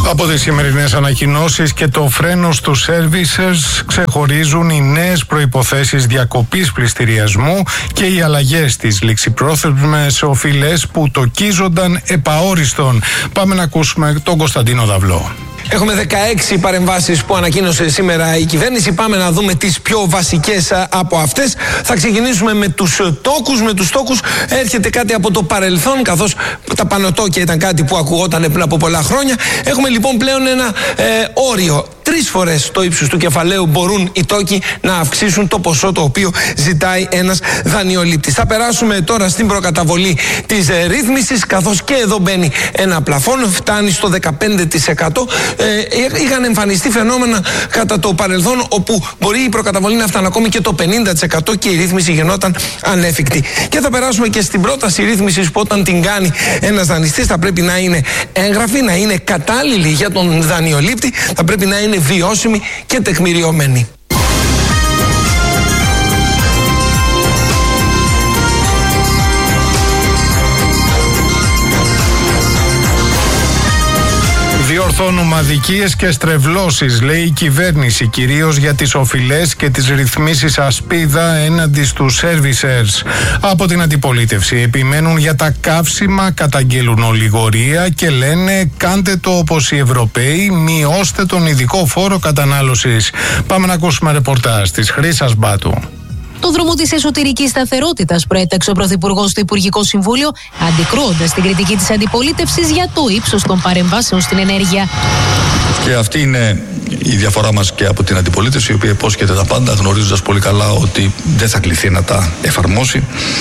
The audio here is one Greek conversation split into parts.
Από τις σημερινές ανακοινώσεις και το φρένο στους services ξεχωρίζουν οι νέες προϋποθέσεις διακοπής πληστηριασμού και οι αλλαγές στις ληξιπρόθεσμες οφειλές που τοκίζονταν επαόριστον. Πάμε να ακούσουμε τον Κωνσταντίνο Δαυλό. Έχουμε 16 παρεμβάσεις που ανακοίνωσε σήμερα η κυβέρνηση. Πάμε να δούμε τις πιο βασικές από αυτές. Θα ξεκινήσουμε με τους τόκους. Με τους τόκους έρχεται κάτι από το παρελθόν, καθώς τα πανωτόκια ήταν κάτι που ακουγόταν πριν από πολλά χρόνια. Έχουμε λοιπόν πλέον ένα όριο. 3 φορές το ύψος του κεφαλαίου μπορούν οι τόκοι να αυξήσουν το ποσό το οποίο ζητάει ένας δανειολήπτης. Θα περάσουμε τώρα στην προκαταβολή της ρύθμισης, καθώς και εδώ μπαίνει ένα πλαφόν, φτάνει στο 15%. Είχαν εμφανιστεί φαινόμενα κατά το παρελθόν όπου μπορεί η προκαταβολή να φτάνει ακόμη και το 50% και η ρύθμιση γινόταν ανέφικτη. Και θα περάσουμε και στην πρόταση ρύθμισης που όταν την κάνει ένας δανειστής θα πρέπει να είναι έγγραφη, να είναι κατάλληλη για τον δανειολήπτη, θα πρέπει να είναι βιώσιμη και τεκμηριωμένη. Διορθώνουμε αδικίες και στρεβλώσεις, λέει η κυβέρνηση, κυρίως για τις οφειλές και τις ρυθμίσεις ασπίδα έναντι στους servicers. Από την αντιπολίτευση επιμένουν για τα καύσιμα, καταγγέλουν ολιγορία και λένε κάντε το όπως οι Ευρωπαίοι, μειώστε τον ειδικό φόρο κατανάλωσης. Πάμε να ακούσουμε ρεπορτάζ της Χρύσας Μπάτου. Το δρόμο της εσωτερικής σταθερότητας προέταξε ο Πρωθυπουργός στο Υπουργικό Συμβούλιο, αντικρούοντας την κριτική της αντιπολίτευσης για το ύψος των παρεμβάσεων στην ενέργεια. Και αυτή είναι η διαφορά μας και από την αντιπολίτευση, η οποία υπόσχεται τα πάντα, γνωρίζοντας πολύ καλά ότι δεν θα κληθεί να τα εφαρμόσει,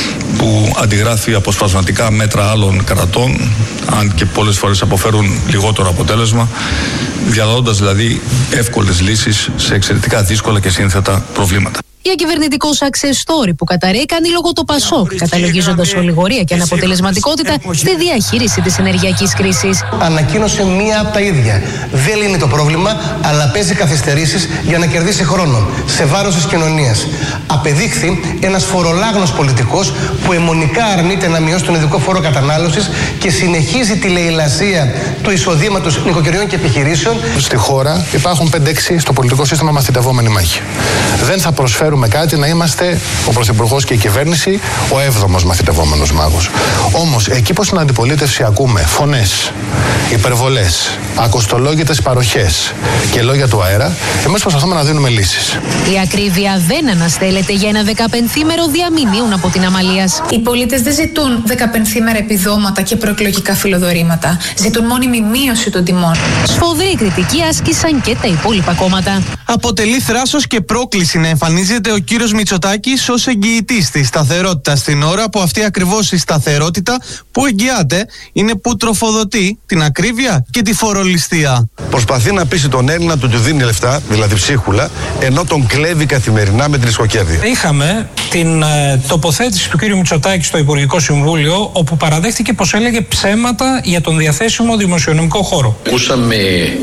που αντιγράφει αποσπασματικά μέτρα άλλων κρατών, αν και πολλές φορές αποφέρουν λιγότερο αποτέλεσμα, διαδόντας δηλαδή εύκολες λύσεις σε εξαιρετικά δύσκολα και σύνθετα προβλήματα. Για κυβερνητικό success story που καταραίει κάνει λόγο το ΠΑΣΟΚ, καταλογίζοντας ολιγορία και αναποτελεσματικότητα στη διαχείριση της ενεργειακής κρίσης. Ανακοίνωσε μία από τα ίδια. Δεν λύνει το πρόβλημα, αλλά παίζει καθυστερήσεις για να κερδίσει χρόνο σε βάρος της κοινωνίας. Απεδείχθη ένας φορολάγνος πολιτικός που αιμονικά αρνείται να μειώσει τον ειδικό φόρο κατανάλωσης και συνεχίζει τη λαιλασία του εισοδήματος νοικοκυριών και επιχειρήσεων. Στη χώρα υπάρχουν 5-6 στο πολιτικό σύστημα μαθητευόμενοι μάχη. Δεν θα προσφέρουμε κάτι να είμαστε ο Πρωθυπουργός και η κυβέρνηση ο 7ος μαθητευόμενος μάγος. Όμως εκεί που στην αντιπολίτευση ακούμε φωνές, υπερβολές, ακοστολόγητες παροχές και λόγια του αέρα, εμείς προσπαθούμε να δίνουμε λύσεις. Η ακρίβεια δεν αναστέλλεται για ένα 15ήμερο διαμηνύων από την Αμαλίας. Οι πολίτες δεν ζητούν 15ήμερα επιδόματα και προεκλογικά φιλοδορήματα. Ζητούν μόνιμη μείωση των τιμών. Σφοδρή κριτική άσκησαν και τα υπόλοιπα κόμματα. Αποτελεί θράσος και πρόκληση να εμφανίζεται ο κύριος Μητσοτάκης ως εγγυητής της σταθερότητας στην ώρα που αυτή ακριβώς η σταθερότητα που εγγυάται είναι που τροφοδοτεί την ακρίβεια και τη φορολιστία. Προσπαθεί να πείσει τον Έλληνα του δίνει λεφτά, δηλαδή ψίχουλα, ενώ τον κλέβει καθημερινά με την ρισκοκέρδεια. Είχαμε την τοποθέτηση του κύριου Μητσοτάκη στο Υπουργικό Συμβούλιο, όπου παραδέχτηκε πως έλεγε ψέματα για τον διαθέσιμο δημοσιονομικό χώρο. Ακούσαμε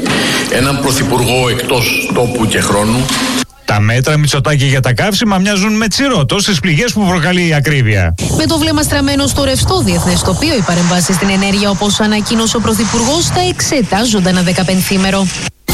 έναν πρωθυπουργό εκτός τόπου και χρόνου. Τα μέτρα Μητσοτάκη για τα καύσιμα μοιάζουν με τσιρότο στις πληγές που προκαλεί η ακρίβεια. Με το βλέμμα στραμμένο στο ρευστό διεθνές τοπίο, οι παρεμβάσεις στην ενέργεια, όπως ανακοίνωσε ο Πρωθυπουργός, θα εξετάζονταν ένα 15ήμερο.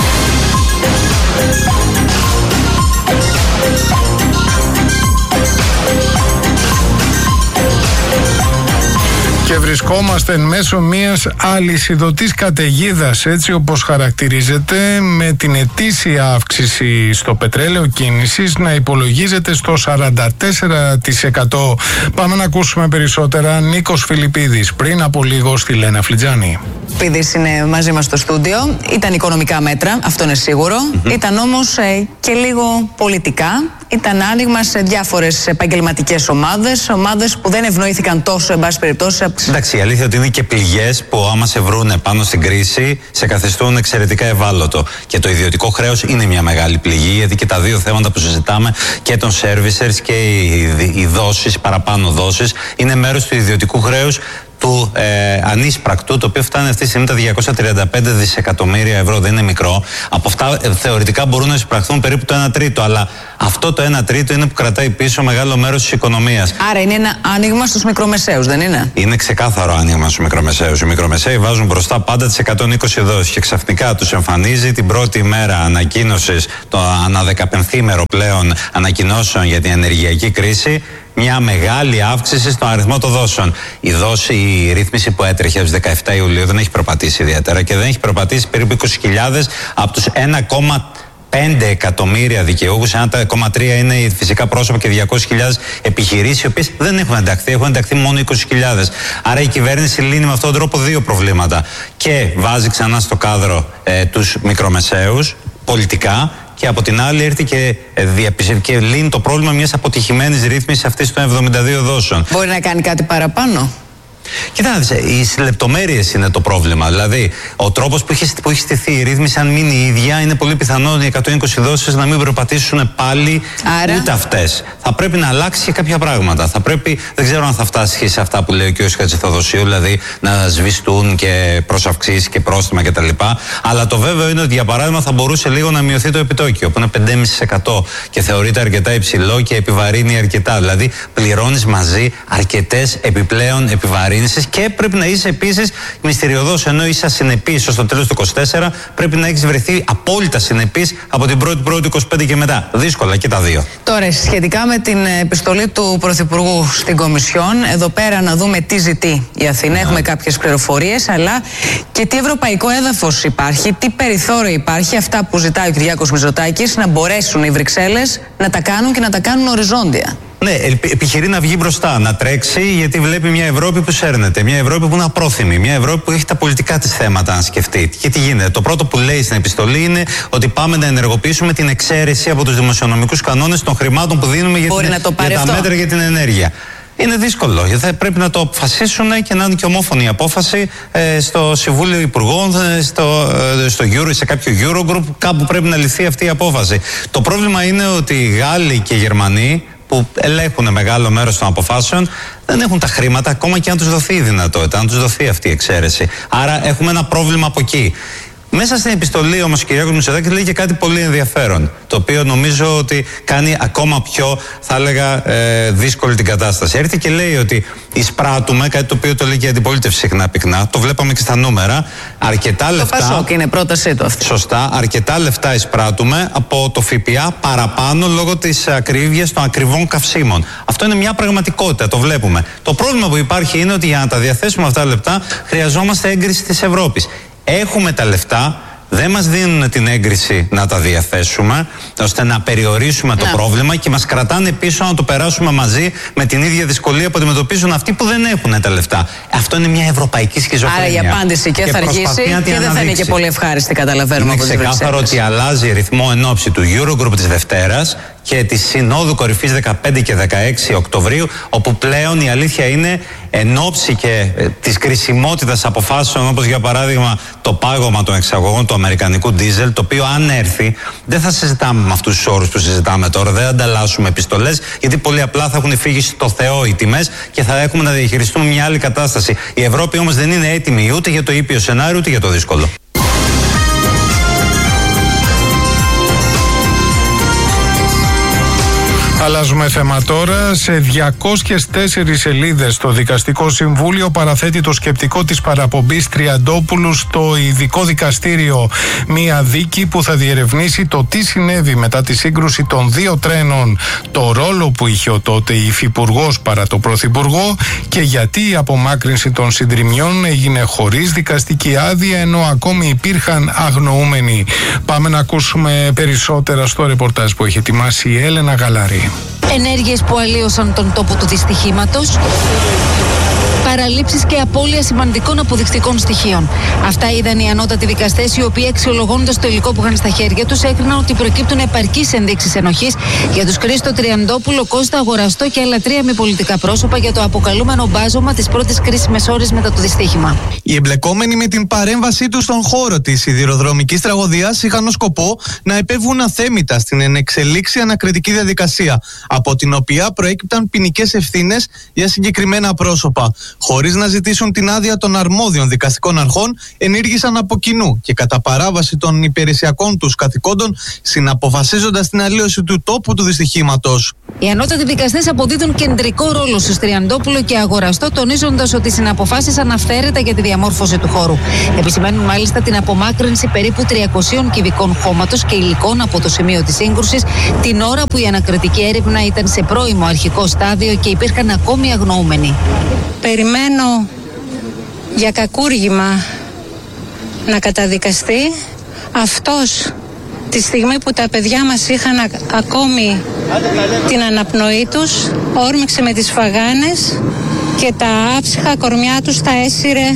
Και βρισκόμαστε εν μέσω μιας αλυσιδωτής καταιγίδας, έτσι όπως χαρακτηρίζεται, με την ετήσια αύξηση στο πετρέλαιο κίνησης να υπολογίζεται στο 44%. Πάμε να ακούσουμε περισσότερα. Νίκος Φιλιππίδης, πριν από λίγο στη Λένα Φλιτζάνη. Πίδης είναι μαζί μας στο στούντιο. Ήταν οικονομικά μέτρα, αυτό είναι σίγουρο. Ήταν όμως και λίγο πολιτικά. Ήταν άνοιγμα σε διάφορες επαγγελματικές ομάδες που δεν ευνοήθηκαν τόσο, εν πάση περιπτώσει. Εντάξει, η αλήθεια ότι είναι και πληγές που άμα σε βρούνε πάνω στην κρίση σε καθιστούν εξαιρετικά ευάλωτο. Και το ιδιωτικό χρέος είναι μια μεγάλη πληγή, γιατί και τα δύο θέματα που συζητάμε, και των servicers και οι δόσεις, παραπάνω δόσεις, είναι μέρος του ιδιωτικού χρέους του ανίσπρακτου, το οποίο φτάνει αυτή τη στιγμή τα 235 δισεκατομμύρια ευρώ. Δεν είναι μικρό. Από αυτά θεωρητικά μπορούν να εισπραχθούν περίπου το 1 τρίτο. Αλλά αυτό το 1 τρίτο είναι που κρατάει πίσω μεγάλο μέρος της οικονομίας. Άρα είναι ένα άνοιγμα στους μικρομεσαίους, δεν είναι? Είναι ξεκάθαρο άνοιγμα στους μικρομεσαίους. Οι μικρομεσαίοι βάζουν μπροστά πάντα τις 120 δόσεις και ξαφνικά τους εμφανίζει την πρώτη μέρα ανακοίνωσης, το ανά 15ήμερο πλέον ανακοινώσεων για την ενεργειακή κρίση, μια μεγάλη αύξηση στον αριθμό των δόσεων. Η ρύθμιση που έτρεχε από τις 17 Ιουλίου δεν έχει προπατήσει ιδιαίτερα και δεν έχει προπατήσει περίπου 20.000 από τους 1,5 εκατομμύρια δικαιούχους. 1,3 είναι οι φυσικά πρόσωπα και 200.000 επιχειρήσεις, οι οποίες δεν έχουν ενταχθεί, έχουν ενταχθεί μόνο 20.000. Άρα η κυβέρνηση λύνει με αυτόν τον τρόπο δύο προβλήματα. Και βάζει ξανά στο κάδρο τους μικρομεσαίους πολιτικά, και από την άλλη έρθει και λύνει το πρόβλημα μιας αποτυχημένης ρύθμισης αυτής των 72 δόσεων. Μπορεί να κάνει κάτι παραπάνω? Κοιτάξτε, οι λεπτομέρειες είναι το πρόβλημα. Δηλαδή, ο τρόπος που έχει στηθεί η ρύθμιση, αν μείνει η ίδια, είναι πολύ πιθανό οι 120 δόσεις να μην προπατήσουν πάλι ούτε αυτές. Θα πρέπει να αλλάξει και κάποια πράγματα. Θα πρέπει, δεν ξέρω αν θα φτάσει σε αυτά που λέει ο κ. Χατζηθοδοσίου, δηλαδή να σβηστούν και προσαυξήσεις και πρόστιμα κτλ. Αλλά το βέβαιο είναι ότι, για παράδειγμα, θα μπορούσε λίγο να μειωθεί το επιτόκιο, που είναι 5,5% και θεωρείται αρκετά υψηλό και επιβαρύνει αρκετά. Δηλαδή, πληρώνεις μαζί αρκετές επιπλέον επιβαρύνσεις. Και πρέπει να είσαι επίσης μυστηριωδός, ενώ είσαι ασυνεπής ως το τέλος του 24, πρέπει να έχεις βρεθεί απόλυτα συνεπής από την 1η του 25 και μετά. Δύσκολα και τα δύο. Τώρα, σχετικά με την επιστολή του Πρωθυπουργού στην Κομισιόν, εδώ πέρα να δούμε τι ζητεί η Αθήνα. Έχουμε κάποιες πληροφορίες, αλλά και τι ευρωπαϊκό έδαφος υπάρχει, τι περιθώριο υπάρχει, αυτά που ζητάει ο Κυριάκος Μητσοτάκης, να μπορέσουν οι Βρυξέλλες να τα κάνουν και να τα κάνουν οριζόντια. Ναι, επιχειρεί να βγει μπροστά, να τρέξει, γιατί βλέπει μια Ευρώπη που σέρνεται, μια Ευρώπη που είναι απρόθυμη, μια Ευρώπη που έχει τα πολιτικά της θέματα να σκεφτεί. Και τι γίνεται? Το πρώτο που λέει στην επιστολή είναι ότι πάμε να ενεργοποιήσουμε την εξαίρεση από τους δημοσιονομικούς κανόνες των χρημάτων που δίνουμε για τα μέτρα για την ενέργεια. Είναι δύσκολο, γιατί θα πρέπει να το αποφασίσουν και να είναι και ομόφωνη η απόφαση στο Συμβούλιο Υπουργών, σε κάποιο Eurogroup, κάπου πρέπει να λυθεί αυτή η απόφαση. Το πρόβλημα είναι ότι οι Γάλλοι και οι Γερμανοί, που ελέγχουν μεγάλο μέρος των αποφάσεων, δεν έχουν τα χρήματα, ακόμα και αν τους δοθεί η δυνατότητα, αν τους δοθεί αυτή η εξαίρεση. Άρα έχουμε ένα πρόβλημα από εκεί. Μέσα στην επιστολή όμως ο κ. Μητσοτάκης λέει και κάτι πολύ ενδιαφέρον, το οποίο νομίζω ότι κάνει ακόμα πιο, θα έλεγα, δύσκολη την κατάσταση. Έρχεται και λέει ότι εισπράττουμε, κάτι το οποίο το λέει και η αντιπολίτευση συχνά πυκνά, το βλέπαμε και στα νούμερα, αρκετά λεφτά. Το Πασόκ είναι πρότασή του αυτή. Σωστά, αρκετά λεφτά εισπράττουμε από το ΦΠΑ παραπάνω λόγω της ακρίβειας των ακριβών καυσίμων. Αυτό είναι μια πραγματικότητα, το βλέπουμε. Το πρόβλημα που υπάρχει είναι ότι για να τα διαθέσουμε αυτά τα λεπτά χρειαζόμαστε έγκριση της Ευρώπης. Έχουμε τα λεφτά, δεν μας δίνουν την έγκριση να τα διαθέσουμε, ώστε να περιορίσουμε το πρόβλημα, και μας κρατάνε πίσω να το περάσουμε μαζί με την ίδια δυσκολία που αντιμετωπίζουν αυτοί που δεν έχουν τα λεφτά. Αυτό είναι μια ευρωπαϊκή σχιζοφρένεια. Άρα η απάντηση και θα αργήσει και δεν θα είναι και πολύ ευχάριστη, καταλαβαίνουμε. Είναι ξεκάθαρο ότι αλλάζει ρυθμό εν ώψη του Eurogroup της Δευτέρας και τη Συνόδου Κορυφής 15 και 16 Οκτωβρίου, όπου πλέον η αλήθεια είναι εν ώψη και της κρισιμότητας αποφάσεων, όπως για παράδειγμα το πάγωμα των εξαγωγών του αμερικανικού ντίζελ, το οποίο αν έρθει δεν θα συζητάμε με αυτούς τους όρους που συζητάμε τώρα, δεν ανταλλάσσουμε επιστολές, γιατί πολύ απλά θα έχουν φύγει στο Θεό οι τιμές και θα έχουμε να διαχειριστούμε μια άλλη κατάσταση. Η Ευρώπη όμως δεν είναι έτοιμη ούτε για το ήπιο σενάριο ούτε για το δύσκολο. Αλλάζουμε θέμα τώρα. Σε 204 σελίδες το Δικαστικό Συμβούλιο παραθέτει το σκεπτικό της παραπομπής Τριαντόπουλου στο ειδικό δικαστήριο. Μία δίκη που θα διερευνήσει το τι συνέβη μετά τη σύγκρουση των δύο τρένων, το ρόλο που είχε ο τότε υφυπουργός παρά το πρωθυπουργό και γιατί η απομάκρυνση των συντριμιών έγινε χωρίς δικαστική άδεια ενώ ακόμη υπήρχαν αγνοούμενοι. Πάμε να ακούσουμε περισσότερα στο ρεπορτάζ που έχει ετοιμάσει η Έλενα Γαλαρή. Ενέργειες που αλλίωσαν τον τόπο του δυστυχήματος, παραλήψεις και απώλεια σημαντικών αποδεικτικών στοιχείων. Αυτά είδαν οι ανώτατοι δικαστές, οι οποίοι αξιολογώντας το υλικό που είχαν στα χέρια τους έκριναν ότι προκύπτουν επαρκείς ενδείξεις ενοχής για τους Χρήστο Τριαντόπουλο, Κώστα Αγοραστό και άλλα τρία μη πολιτικά πρόσωπα για το αποκαλούμενο μπάζωμα τις πρώτες κρίσιμες ώρες μετά το δυστύχημα. Οι εμπλεκόμενοι με την παρέμβασή τους στον χώρο της σιδηροδρομικής τραγωδίας είχαν ως σκοπό να επέβουν αθέμητα στην ενεξελίξη ανακριτική διαδικασία, από την οποία προέκυπταν ποινικές ευθύνες για συγκεκριμένα πρόσωπα. χωρίς να ζητήσουν την άδεια των αρμόδιων δικαστικών αρχών, ενήργησαν από κοινού και κατά παράβαση των υπηρεσιακών τους καθηκόντων, συναποφασίζοντας την αλλίωση του τόπου του δυστυχήματος. Οι ανώτατοι δικαστές αποδίδουν κεντρικό ρόλο στους Τριαντόπουλο και Αγοραστό, τονίζοντας ότι συναποφάσισαν αυθαίρετα για τη διαμόρφωση του χώρου. Επισημαίνουν μάλιστα την απομάκρυνση περίπου 300 κυβικών χώματος και υλικών από το σημείο της σύγκρουσης, την ώρα που η ανακριτική έρευνα ήταν σε πρώιμο αρχικό στάδιο και υπήρχαν ακόμη αγνοούμενοι. Περιμένω για κακούργημα να καταδικαστεί αυτός τη στιγμή που τα παιδιά μας είχαν ακόμη την αναπνοή τους, όρμηξε με τις φαγάνες και τα άψυχα κορμιά τους τα έσυρε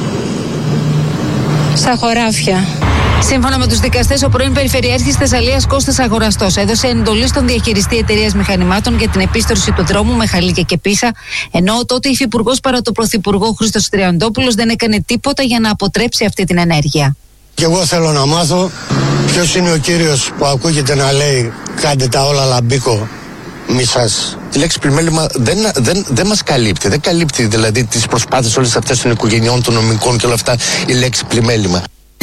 στα χωράφια. Σύμφωνα με τους δικαστές, ο πρώην Περιφερειάρχης Θεσσαλίας Κώστας Αγοραστός έδωσε εντολή στον διαχειριστή εταιρείας μηχανημάτων για την επίστρωση του δρόμου με Χαλίκια και Πίσα, ενώ τότε υφυπουργός παρά το Πρωθυπουργό Χρήστος Τριαντόπουλος δεν έκανε τίποτα για να αποτρέψει αυτή την ενέργεια. Και εγώ θέλω να μάθω ποιος είναι ο κύριος που ακούγεται να λέει κάντε τα όλα λαμπίκο μη σας. Η λέξη πλημέλημα δεν μας καλύπτει. Δεν καλύπτει δηλαδή τις προσπάθειες όλες αυτές των οικογενειών, των νομικών και όλα αυτά η λέξη πλημέλημα.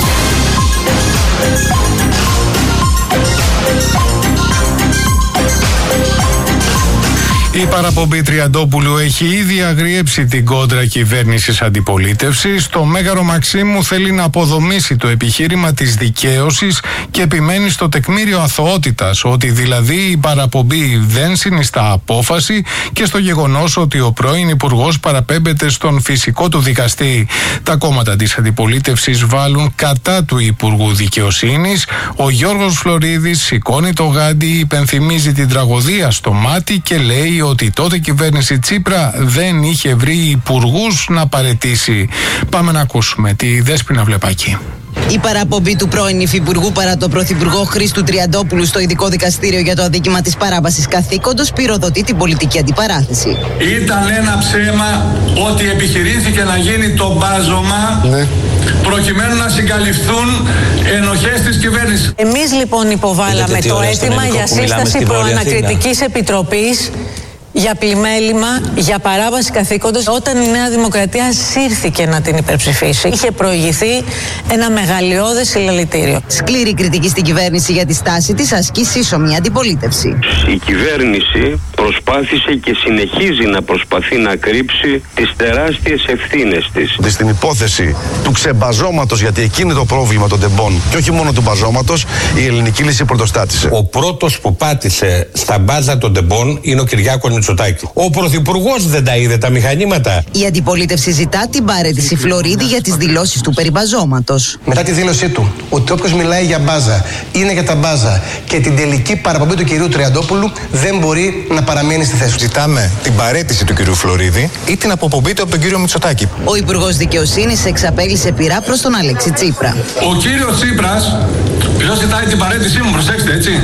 Η παραπομπή Τριαντόπουλου έχει ήδη αγριέψει την κόντρα κυβέρνησης αντιπολίτευσης. Το Μέγαρο Μαξίμου θέλει να αποδομήσει το επιχείρημα της δικαίωσης και επιμένει στο τεκμήριο αθωότητας, ότι δηλαδή η παραπομπή δεν συνιστά απόφαση, και στο γεγονός ότι ο πρώην υπουργός παραπέμπεται στον φυσικό του δικαστή. Τα κόμματα της αντιπολίτευσης βάλουν κατά του Υπουργού Δικαιοσύνης. Ο Γιώργος Φλωρίδης σηκώνει το γάντι, υπενθυμίζει την τραγωδία στο μάτι και λέει ότι τότε η κυβέρνηση Τσίπρα δεν είχε βρει υπουργούς να παραιτήσει. Πάμε να ακούσουμε τη Δέσποινα Βλεπάκη. Η παραπομπή του πρώην υφυπουργού παρά το Πρωθυπουργό Χρήστου Τριαντόπουλου στο ειδικό δικαστήριο για το αδίκημα της παράβασης καθήκοντος πυροδοτεί την πολιτική αντιπαράθεση. Ήταν ένα ψέμα ότι επιχειρήθηκε να γίνει το μπάζωμα προκειμένου να συγκαλυφθούν ενοχές της κυβέρνησης. Εμείς λοιπόν υποβάλαμε το αίτημα για σύσταση προανακριτικής επιτροπής για πλημέλημα, για παράβαση καθήκοντος. Όταν η Νέα Δημοκρατία σύρθηκε να την υπερψηφίσει, είχε προηγηθεί ένα μεγαλειώδες συλλαλητήριο. Σκληρή κριτική στην κυβέρνηση για τη στάση της ασκεί σύσσωμη αντιπολίτευση. Η κυβέρνηση προσπάθησε και συνεχίζει να προσπαθεί να κρύψει τις τεράστιες ευθύνες της. Στην υπόθεση του ξεμπαζώματος, γιατί εκείνη το πρόβλημα των τεμπών και όχι μόνο του μπαζώματος, η ελληνική λύση πρωτοστάτησε. Ο πρώτος που πάτησε στα μπάζα των τεμπών είναι ο Κυριάκος Μητσοτάκη. Ο Πρωθυπουργός δεν τα είδε τα μηχανήματα. Η αντιπολίτευση ζητά την παραίτηση Φλωρίδη για τις δηλώσεις του περί μπαζώματος. Μετά τη δήλωσή του ότι όποιος μιλάει για μπάζα είναι για τα μπάζα και την τελική παραπομπή του κυρίου Τριαντόπουλου δεν μπορεί να παραμείνει στη θέση του. Ζητάμε την παραίτηση του κυρίου Φλωρίδη ή την αποπομπή του από τον κύριο Μητσοτάκη. Ο Υπουργός Δικαιοσύνης εξαπέλυσε πειρά προς τον Αλέξη Τσίπρα. Ο κύριος Τσίπρας, ποιος ζητάει την παραίτησή μου, προσέξτε έτσι.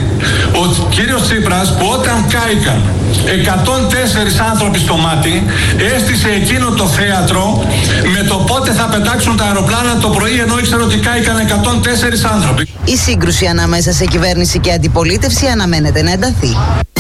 Ο κύριος Τσίπρας που όταν κάηκαν 104 άνθρωποι στο μάτι, έστησε εκείνο το θέατρο με το πότε θα πετάξουν τα αεροπλάνα το πρωί, ενώ ήξερε ότι κάηκαν 104 άνθρωποι. Η σύγκρουση ανάμεσα σε κυβέρνηση και αντιπολίτευση αναμένεται να ενταθεί.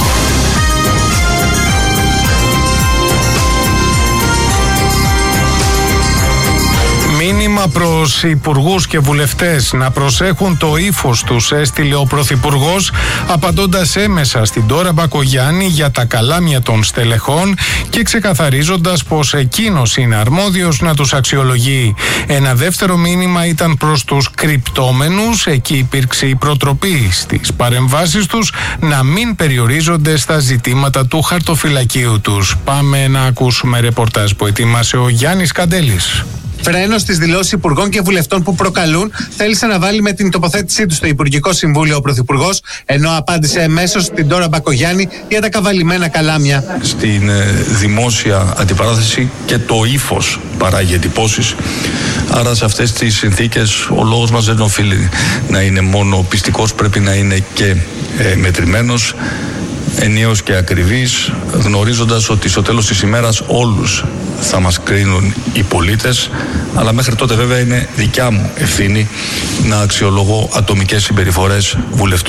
Μήνυμα προς υπουργούς και βουλευτές να προσέχουν το ύφος τους έστειλε ο Πρωθυπουργός, απαντώντας έμεσα στην Ντόρα Μπακογιάννη για τα καλάμια των στελεχών και ξεκαθαρίζοντας πως εκείνος είναι αρμόδιος να τους αξιολογεί. Ένα δεύτερο μήνυμα ήταν προς τους κρυπτόμενους. Εκεί υπήρξε η προτροπή στις παρεμβάσεις τους να μην περιορίζονται στα ζητήματα του χαρτοφυλακίου τους. Πάμε να ακούσουμε ρεπορτάζ που ετοίμασε ο Γιάννης Καντέλης. Φρένο στις δηλώσεις υπουργών και βουλευτών που προκαλούν, θέλησε να βάλει με την τοποθέτησή του στο Υπουργικό Συμβούλιο ο Πρωθυπουργός, ενώ απάντησε εμέσως στην Ντόρα Μπακογιάννη για τα καβαλημένα καλάμια. Στην δημόσια αντιπαράθεση και το ύφος παράγει εντυπώσεις. Άρα σε αυτές τις συνθήκες ο λόγος μας δεν οφείλει να είναι μόνο πιστικός, πρέπει να είναι και μετρημένος, ενιαίος και ακριβής, γνωρίζοντας ότι στο τέλος της ημέρας όλους θα μας κρίνουν οι πολίτες, αλλά μέχρι τότε βέβαια είναι δικιά μου ευθύνη να αξιολογώ ατομικές συμπεριφορές βουλευτών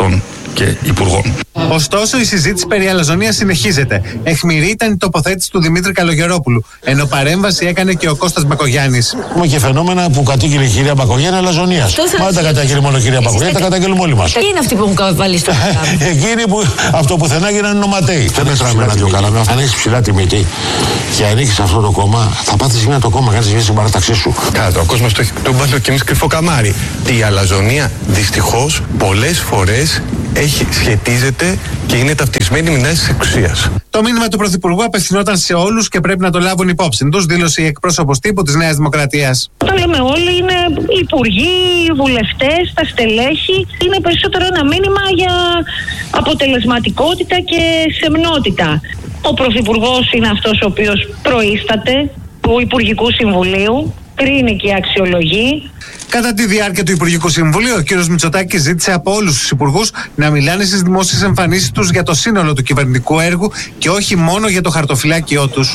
και υπουργών. Ωστόσο, η συζήτηση περί αλαζονίας συνεχίζεται. Αιχμηρή ήταν η τοποθέτηση του Δημήτρη Καλογερόπουλου, ενώ παρέμβαση έκανε και ο Κώστας Μπακογιάννης. Έχουμε και φαινόμενα που κατήγγειλε η κυρία Μπακογιάννη αλαζονίας. Μα δεν τα καταγγέλει μόνο η κυρία Μπακογιάννη, τα καταγγέλουμε όλοι μας. Ποιοι είναι αυτοί που έχουν βάλει στο πλάι? Εκείνοι που αυτό πουθενά γίνανε νοματέοι. Δεν μετράμε ένα-δυο καλά. Αν έχεις ψηλά τη μύτη και ανήκεις αυτό το κόμμα, θα πάθεις μια το κόμμα, κάνεις μια συμπαράταξή σου. Κάτω, ο κόσμος το βάζει κι εμείς κρυφό καμάρι. Η αλαζονία δυστυχώς πολλές φορές σχετίζεται και είναι ταυτισμένη με την άσκηση της εξουσίας. Το μήνυμα του Πρωθυπουργού απευθυνόταν σε όλους και πρέπει να το λάβουν υπόψη τους, δήλωσε η εκπρόσωπος τύπου της Νέας Δημοκρατίας. Όταν λέμε όλοι, είναι υπουργοί, βουλευτές, τα στελέχη. Είναι περισσότερο ένα μήνυμα για αποτελεσματικότητα και σεμνότητα. Ο Πρωθυπουργός είναι αυτός ο οποίος προείσταται του Υπουργικού Συμβουλίου, κρίνει και αξιολογεί. Κατά τη διάρκεια του Υπουργικού Συμβουλίου, ο κ. Μητσοτάκης ζήτησε από όλους τους υπουργούς να μιλάνε στις δημόσιες εμφανίσεις τους για το σύνολο του κυβερνητικού έργου και όχι μόνο για το χαρτοφυλάκιό τους.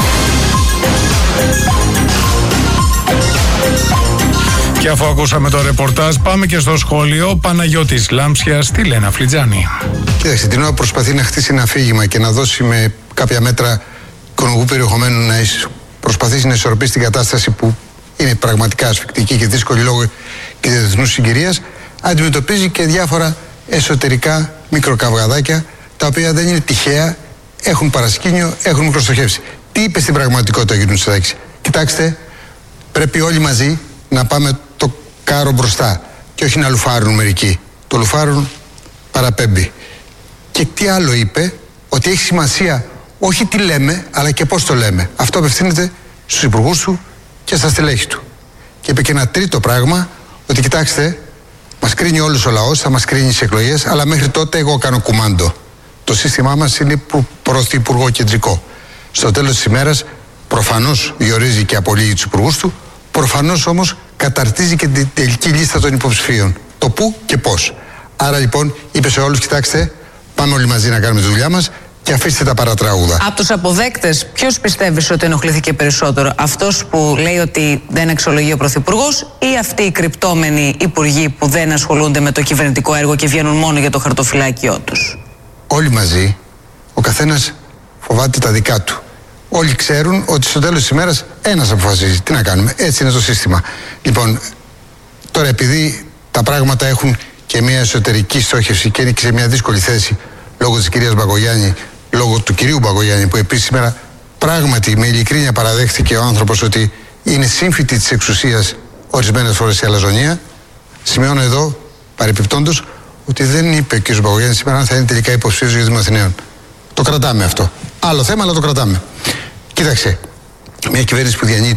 Και αφού ακούσαμε το ρεπορτάζ, πάμε και στο σχόλιο. Παναγιώτης Λάμψιας, τη Λένα Φλιτζάνη. Κοίταξε, την ώρα προσπαθεί να χτίσει ένα αφήγημα και να δώσει με κάποια μέτρα οικονομικού περιεχομένου να προσπαθήσει να ισορροπήσει την κατάσταση που είναι πραγματικά ασφικτική και δύσκολη λόγω και διεθνούς συγκυρίας, αντιμετωπίζει και διάφορα εσωτερικά μικροκαυγαδάκια, τα οποία δεν είναι τυχαία, έχουν παρασκήνιο, έχουν μικροστοχεύσει. Τι είπε στην πραγματικότητα, κ. Μητσοτάκη? Κοιτάξτε, πρέπει όλοι μαζί να πάμε το κάρο μπροστά και όχι να λουφάρουν μερικοί. Το λουφάρουν παραπέμπει. Και τι άλλο είπε? Ότι έχει σημασία όχι τι λέμε, αλλά και πώς το λέμε. Αυτό απευθύνεται στους υπουργούς του και στα στελέχη του. Και είπε και ένα τρίτο πράγμα, ότι κοιτάξτε, μας κρίνει όλος ο λαός, θα μας κρίνει στις εκλογές, αλλά μέχρι τότε εγώ κάνω κουμάντο. Το σύστημά μας είναι πρωθυπουργό κεντρικό. Στο τέλος της ημέρας, προφανώς διορίζει και απολύει τους υπουργούς του, προφανώς όμως καταρτίζει και την τελική λίστα των υποψηφίων. Το πού και πώς. Άρα λοιπόν είπε σε όλους, κοιτάξτε, πάμε όλοι μαζί να κάνουμε τη δουλειά μας και αφήστε τα παρατράγουδα. Από τους αποδέκτες, ποιος πιστεύεις ότι ενοχλήθηκε περισσότερο? Αυτός που λέει ότι δεν αξιολογεί ο Πρωθυπουργός ή αυτοί οι κρυπτόμενοι υπουργοί που δεν ασχολούνται με το κυβερνητικό έργο και βγαίνουν μόνο για το χαρτοφυλάκιό τους? Όλοι μαζί, ο καθένας φοβάται τα δικά του. Όλοι ξέρουν ότι στο τέλος της ημέρας ένας αποφασίζει. Τι να κάνουμε, έτσι είναι το σύστημα. Λοιπόν, τώρα επειδή τα πράγματα έχουν και μια εσωτερική στόχευση και είναι και σε μια δύσκολη θέση λόγω της κυρίας Μπακογιάννη, λόγω του κυρίου Μπακογιάννη, που επίσης σήμερα πράγματι με ειλικρίνεια παραδέχτηκε ο άνθρωπος ότι είναι σύμφυτη της εξουσίας ορισμένες φορές η αλαζονία, σημειώνω εδώ παρεπιπτόντως ότι δεν είπε ο κ. Μπακογιάννης σήμερα αν θα είναι τελικά υποψήφιος για Δήμο Αθηναίων. Το κρατάμε αυτό. Άλλο θέμα, αλλά το κρατάμε. Κοίταξε, μια κυβέρνηση που διανύει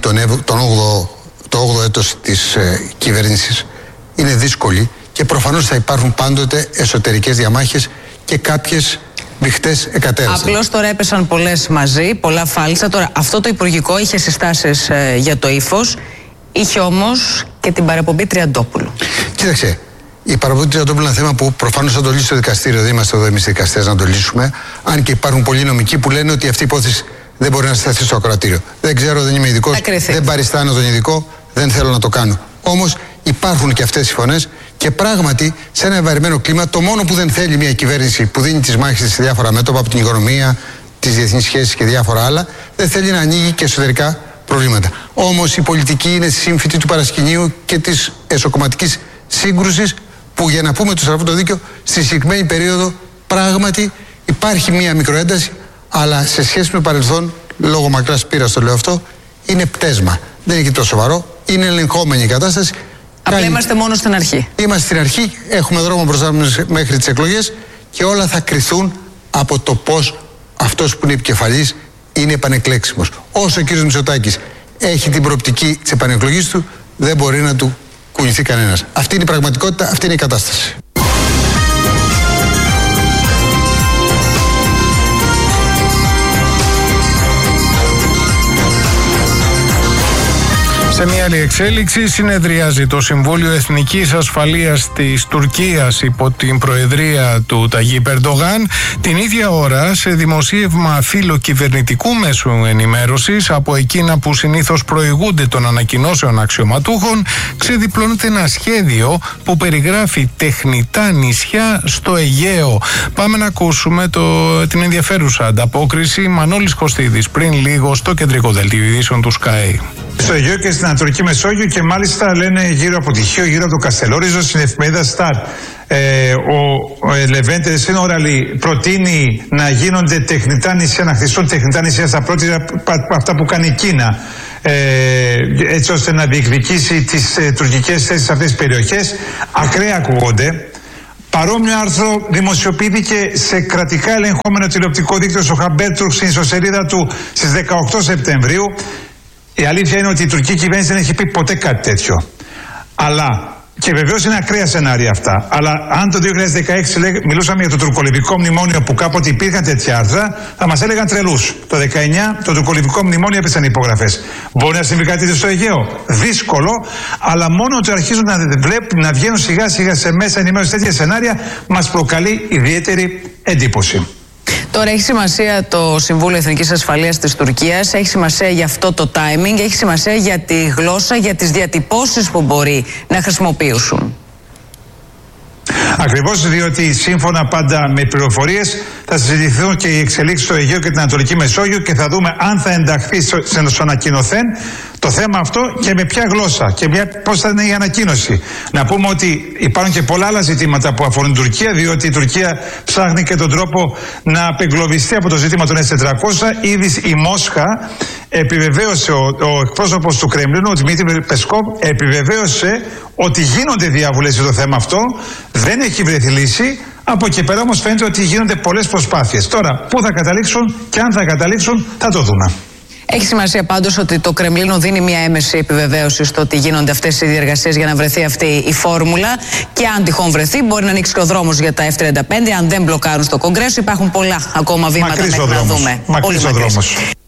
το 8ο έτος της κυβέρνησης είναι δύσκολη και προφανώς θα υπάρχουν πάντοτε εσωτερικές διαμάχες και κάποιες μπηχτές εκατέρες. Απλώς τώρα έπεσαν πολλές μαζί, πολλά φάλισσα. Τώρα αυτό το υπουργικό είχε συστάσεις για το ύφος, είχε όμως και την παραπομπή Τριαντόπουλου. Κοίταξε, η παραπομπή Τριαντόπουλου είναι ένα θέμα που προφανώς θα το λύσει το δικαστήριο. Δεν είμαστε εδώ εμείς δικαστές να το λύσουμε. Αν και υπάρχουν πολλοί νομικοί που λένε ότι αυτή η υπόθεση δεν μπορεί να σταθεί στο ακροατήριο. Δεν ξέρω, δεν είμαι ειδικός, δεν παριστάνω τον ειδικό, δεν θέλω να το κάνω. Όμως υπάρχουν και αυτές οι φωνές και πράγματι σε ένα ευαρημένο κλίμα το μόνο που δεν θέλει μια κυβέρνηση που δίνει τις μάχες σε διάφορα μέτωπα από την οικονομία, τις διεθνείς σχέσεις και διάφορα άλλα, δεν θέλει να ανοίγει και εσωτερικά προβλήματα. Όμως η πολιτική είναι σύμφυτη του παρασκηνίου και της εσωκομματικής σύγκρουσης που, για να πούμε το στραβό το δίκιο, στη συγκεκριμένη περίοδο πράγματι υπάρχει μια μικροένταση, αλλά σε σχέση με το παρελθόν, λόγω μακράς πείρας το λέω αυτό, είναι πτέσμα. Δεν είναι και τόσο σοβαρό, είναι ελεγχόμενη η κατάσταση. Απλά είμαστε μόνο στην αρχή. Είμαστε στην αρχή, έχουμε δρόμο μπροστά μας μέχρι τις εκλογές και όλα θα κριθούν από το πώς αυτός που είναι επικεφαλής είναι επανεκλέξιμος. Όσο ο κ. Μητσοτάκης έχει την προοπτική της επανεκλογής του, δεν μπορεί να του κουνηθεί κανένας. Αυτή είναι η πραγματικότητα, αυτή είναι η κατάσταση. Σε μια άλλη εξέλιξη, συνεδριάζει το Συμβούλιο Εθνικής Ασφαλείας της Τουρκίας υπό την προεδρία του Ταγίπ Ερντογάν. Την ίδια ώρα, σε δημοσίευμα φιλοκυβερνητικού μέσου ενημέρωσης, από εκείνα που συνήθως προηγούνται των ανακοινώσεων αξιωματούχων, ξεδιπλώνεται ένα σχέδιο που περιγράφει τεχνητά νησιά στο Αιγαίο. Πάμε να ακούσουμε την ενδιαφέρουσα ανταπόκριση. Μανώλης Κωστίδης πριν λίγο στο κεντρικό δελτίο ειδήσεων του Sky. Στο Αιγαίο και στην Ανατολική Μεσόγειο, και μάλιστα λένε γύρω από τη Χίο, γύρω από το Καστελόριζο, στην εφημερίδα Σταρ. Ο Λεβέντε Σύνοραλη προτείνει να γίνονται τεχνητά νησιά, να χτιστούν τεχνητά νησιά στα πρώτα αυτά που κάνει η Κίνα, έτσι ώστε να διεκδικήσει τις τουρκικές θέσεις σε αυτές τις περιοχές. Ακραία ακούγονται. Παρόμοιο άρθρο δημοσιοποιήθηκε σε κρατικά ελεγχόμενο τηλεοπτικό δίκτυο στο Χαμπέρτουρκ, στην ιστοσελίδα του στις 18 Σεπτεμβρίου. Η αλήθεια είναι ότι η τουρκική κυβέρνηση δεν έχει πει ποτέ κάτι τέτοιο. Αλλά, και βεβαίως είναι ακραία σενάρια αυτά, αλλά αν το 2016 μιλούσαμε για το τουρκολιβικό μνημόνιο που κάποτε υπήρχαν τέτοια άρθρα, θα μας έλεγαν τρελούς. Το 19 το τουρκολιβικό μνημόνιο έπεσαν οι υπογραφές. Μπορεί να συμβεί κάτι στο Αιγαίο? Δύσκολο, αλλά μόνο ότι αρχίζουν να βγαίνουν σιγά σιγά σε μέσα ενημέρωση τέτοια σενάρια μας προκαλεί ιδιαίτερη εντύπωση. Τώρα έχει σημασία το Συμβούλιο Εθνικής Ασφαλείας της Τουρκίας, έχει σημασία για αυτό το timing, έχει σημασία για τη γλώσσα, για τις διατυπώσεις που μπορεί να χρησιμοποιήσουν. Ακριβώς, διότι σύμφωνα πάντα με πληροφορίες θα συζητηθούν και οι εξελίξεις στο Αιγαίο και την Ανατολική Μεσόγειο και θα δούμε αν θα ενταχθεί στο ανακοινωθέν το θέμα αυτό και με ποια γλώσσα και πώς θα είναι η ανακοίνωση. Να πούμε ότι υπάρχουν και πολλά άλλα ζητήματα που αφορούν την Τουρκία, διότι η Τουρκία ψάχνει και τον τρόπο να απεγκλωβιστεί από το ζήτημα των S-400. Ήδη η Μόσχα επιβεβαίωσε, ο εκπρόσωπος του Κρεμλίνου, ο Δημήτρη Πεσκόβ, επιβεβαίωσε ότι γίνονται διαβουλές για το θέμα αυτό, δεν έχει βρεθεί λύση. Από εκεί πέρα όμως φαίνεται ότι γίνονται πολλές προσπάθειες. Τώρα, πού θα καταλήξουν και αν θα καταλήξουν, θα το δούμε. Έχει σημασία πάντως ότι το Κρεμλίνο δίνει μια έμεση επιβεβαίωση στο ότι γίνονται αυτές οι διεργασίες για να βρεθεί αυτή η φόρμουλα, και αν τυχόν βρεθεί μπορεί να ανοίξει και ο δρόμος για τα F-35. Αν δεν μπλοκάρουν στο Κογκρέσο, υπάρχουν πολλά ακόμα βήματα μέχρι να δούμε. Μακρύς ο δρόμος.